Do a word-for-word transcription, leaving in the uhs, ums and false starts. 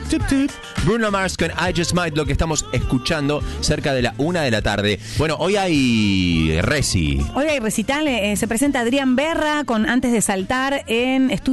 tup, tup, tup. Bruno Mars con I Just Might, lo que estamos escuchando cerca de la una de la tarde. Bueno, hoy hay reci. Hoy hay recital, eh, se presenta Adrián Berra con Antes de Saltar en Estudio